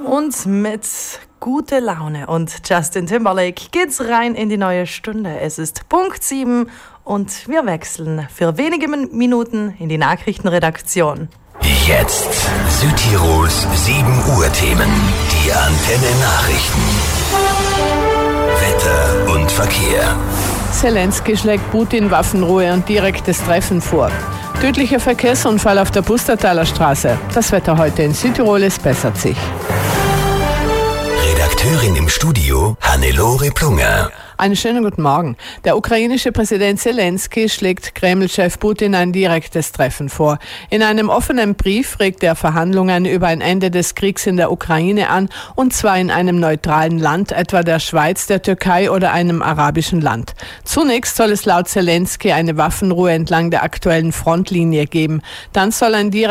Und mit guter Laune und Justin Timberlake geht's rein in die neue Stunde. Es ist Punkt 7 und wir wechseln für wenige Minuten in die Nachrichtenredaktion. Jetzt Südtirols 7 Uhr Themen. Die Antenne Nachrichten. Wetter und Verkehr. Zelensky schlägt Putin Waffenruhe und direktes Treffen vor. Tödlicher Verkehrsunfall auf der Pustertaler Straße. Das Wetter heute in Südtirol, es bessert sich. Redakteurin im Studio Hannelore Plunger. Einen schönen guten Morgen. Der ukrainische Präsident Zelensky schlägt Kreml-Chef Putin ein direktes Treffen vor. In einem offenen Brief regt er Verhandlungen über ein Ende des Kriegs in der Ukraine an, und zwar in einem neutralen Land, etwa der Schweiz, der Türkei oder einem arabischen Land. Zunächst soll es laut Zelensky eine Waffenruhe entlang der aktuellen Frontlinie geben. Dann soll ein